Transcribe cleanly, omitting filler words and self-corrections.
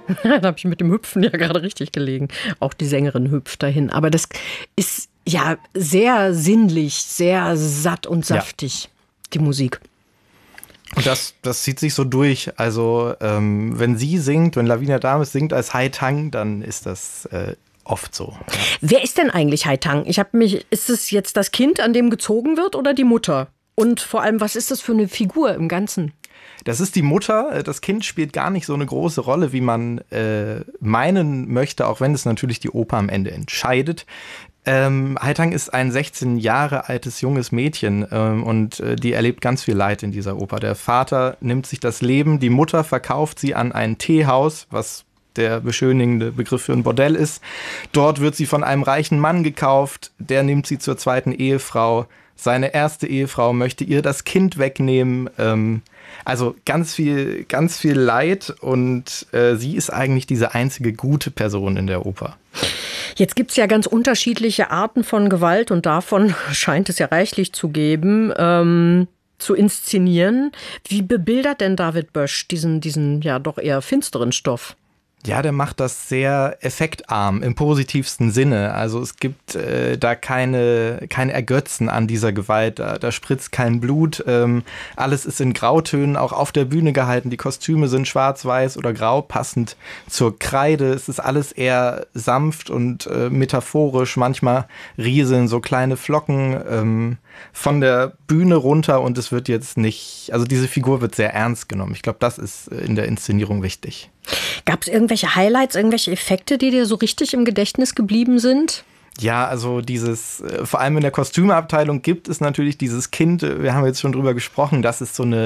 Da habe ich mit dem Hüpfen ja gerade richtig gelegen. Auch die Sängerin hüpft dahin. Aber das ist ja sehr sinnlich, sehr satt und saftig, die Musik. Und das zieht sich so durch. Also wenn sie singt, wenn Lavinia Dames singt als Hai Tang, dann ist das oft so. Ja. Wer ist denn eigentlich Hai Tang? Ist es jetzt das Kind, an dem gezogen wird, oder die Mutter? Und vor allem, was ist das für eine Figur im Ganzen? Das ist die Mutter. Das Kind spielt gar nicht so eine große Rolle, wie man meinen möchte, auch wenn es natürlich die Oper am Ende entscheidet. Hai Tang ist ein 16 Jahre altes junges Mädchen und die erlebt ganz viel Leid in dieser Oper. Der Vater nimmt sich das Leben, die Mutter verkauft sie an ein Teehaus, was der beschönigende Begriff für ein Bordell ist. Dort wird sie von einem reichen Mann gekauft, der nimmt sie zur zweiten Ehefrau. Seine erste Ehefrau möchte ihr das Kind wegnehmen. Also ganz viel Leid und sie ist eigentlich diese einzige gute Person in der Oper. Jetzt gibt es ja ganz unterschiedliche Arten von Gewalt und davon scheint es ja reichlich zu geben, zu inszenieren. Wie bebildert denn David Bösch diesen ja doch eher finsteren Stoff? Ja, der macht das sehr effektarm im positivsten Sinne. Also es gibt da kein Ergötzen an dieser Gewalt. Da spritzt kein Blut. Alles ist in Grautönen auch auf der Bühne gehalten. Die Kostüme sind schwarz-weiß oder grau, passend zur Kreide. Es ist alles eher sanft und metaphorisch. Manchmal rieseln so kleine Flocken von der Bühne runter und es wird jetzt nicht, also diese Figur wird sehr ernst genommen. Ich glaube, das ist in der Inszenierung wichtig. Gab es irgendwelche Highlights, irgendwelche Effekte, die dir so richtig im Gedächtnis geblieben sind? Ja, also vor allem in der Kostümabteilung gibt es natürlich dieses Kind, wir haben jetzt schon drüber gesprochen, das ist so eine